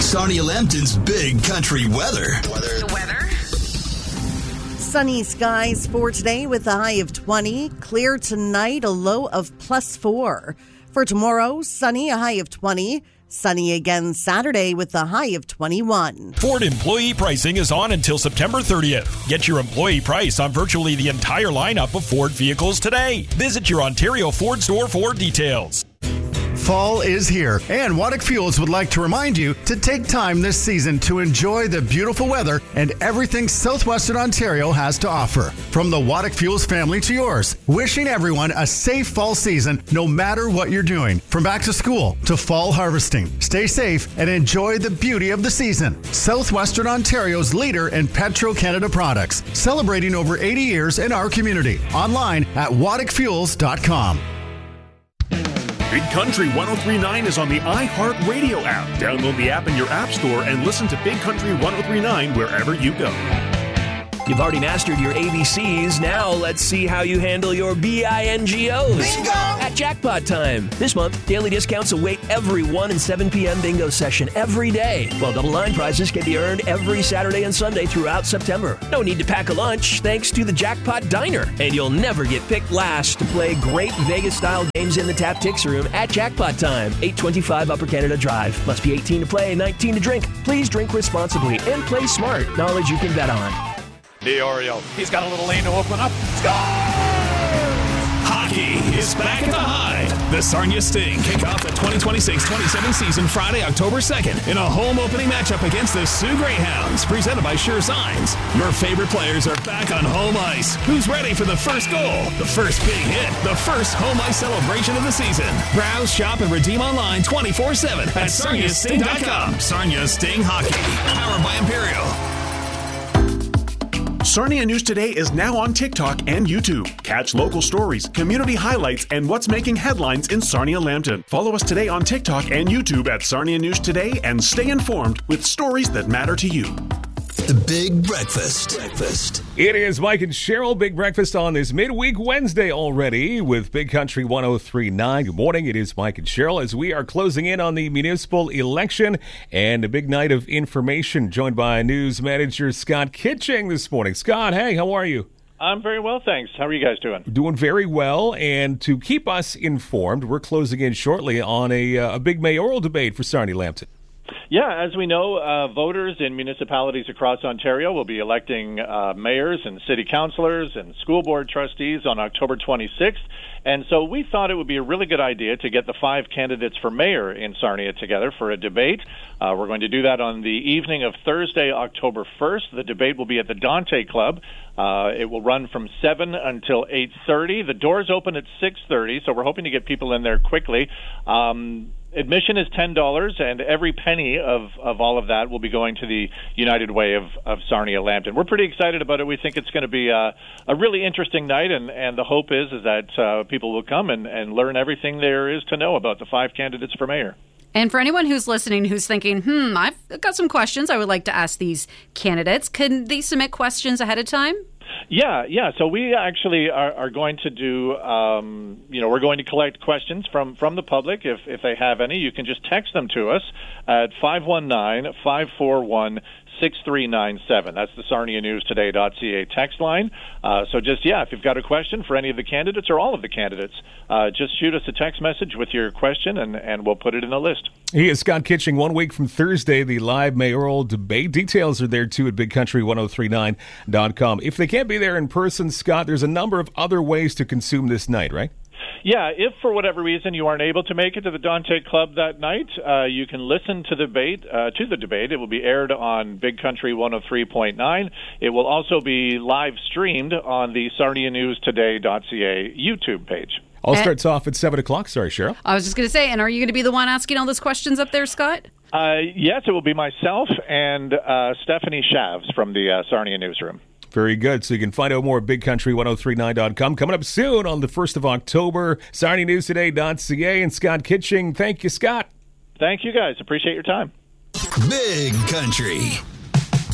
Sarnia Lambton's Big Country Weather. The weather? Sunny skies for today with a high of 20. Clear tonight, a low of +4. For tomorrow, sunny, a high of 20. Sunny again Saturday with a high of 21. Ford employee pricing is on until September 30th. Get your employee price on virtually the entire lineup of Ford vehicles today. Visit your Ontario Ford store for details. Fall is here, and Waddick Fuels would like to remind you to take time this season to enjoy the beautiful weather and everything Southwestern Ontario has to offer. From the Waddick Fuels family to yours, wishing everyone a safe fall season no matter what you're doing. From back to school to fall harvesting. Stay safe and enjoy the beauty of the season. Southwestern Ontario's leader in Petro-Canada products, celebrating over 80 years in our community. Online at waddickfuels.com. Big Country 103.9 is on the iHeartRadio app. Download the app in your app store and listen to Big Country 103.9 wherever you go. You've already mastered your ABCs. Now let's see how you handle your BINGOs. Bingo! At Jackpot Time. This month, daily discounts await every 1 and 7 p.m. bingo session every day, while double line prizes can be earned every Saturday and Sunday throughout September. No need to pack a lunch thanks to the Jackpot Diner. And you'll never get picked last to play great Vegas-style games in the Tap Tix Room at Jackpot Time, 825 Upper Canada Drive. Must be 18 to play, 19 to drink. Please drink responsibly and play smart. Knowledge you can bet on. DiOrio, he's got a little lane to open up. Score! Hockey is back at the High. The Sarnia Sting kick off the 2026-27 season Friday, October 2nd in a home opening matchup against the Sioux Greyhounds, presented by Sure Signs. Your favorite players are back on home ice. Who's ready for the first goal, the first big hit, the first home ice celebration of the season? Browse, shop, and redeem online 24/7 at sarniasting.com. Sarnia Sting Hockey, powered by Imperial. Sarnia News Today is now on TikTok and YouTube. Catch local stories, community highlights, and what's making headlines in Sarnia Lambton. Follow us today on TikTok and YouTube at Sarnia News Today and stay informed with stories that matter to you. The Big Breakfast. It is Mike and Cheryl, Big Breakfast on this midweek Wednesday already with Big Country 103.9. Good morning. It is Mike and Cheryl as we are closing in on the municipal election and a big night of information, joined by news manager Scott Kitching this morning. Scott, hey, how are you? I'm very well, thanks. How are you guys doing? Doing very well. And to keep us informed, we're closing in shortly on a big mayoral debate for Sarnia Lambton. Yeah, as we know, voters in municipalities across Ontario will be electing mayors and city councilors and school board trustees on October 26th. And so we thought it would be a really good idea to get the 5 candidates for mayor in Sarnia together for a debate. We're going to do that on the evening of Thursday, October 1st. The debate will be at the Dante Club. It will run from 7 until 8:30. The doors open at 6:30, so we're hoping to get people in there quickly. Admission is $10, and every penny of all of that will be going to the United Way of Sarnia Lambton. We're pretty excited about it. We think it's going to be a really interesting night, and the hope is that people will come and learn everything there is to know about the 5 candidates for mayor. And for anyone who's listening who's thinking, I've got some questions I would like to ask these candidates, can they submit questions ahead of time? Yeah. So we actually are going to do, we're going to collect questions from the public. If they have any, you can just text them to us at 519-541-6397. That's the SarniaNewsToday.ca text line. If you've got a question for any of the candidates or all of the candidates, just shoot us a text message with your question, and we'll put it in the list. He is Scott Kitching. 1 week from Thursday, the live mayoral debate. Details are there, too, at BigCountry1039.com. If they can't be there in person, Scott, there's a number of other ways to consume this night, right? Yeah, if for whatever reason you aren't able to make it to the Dante Club that night, you can listen to the debate. It will be aired on Big Country 103.9. It will also be live streamed on the SarniaNewsToday.ca YouTube page. All starts off at 7 o'clock. Sorry, Cheryl. I was just going to say, and are you going to be the one asking all those questions up there, Scott? Yes, it will be myself and Stephanie Shavs from the Sarnia Newsroom. Very good. So you can find out more at BigCountry1039.com. Coming up soon on the 1st of October, SarniaNewsToday.ca. And Scott Kitching. Thank you, Scott. Thank you, guys. Appreciate your time. Big Country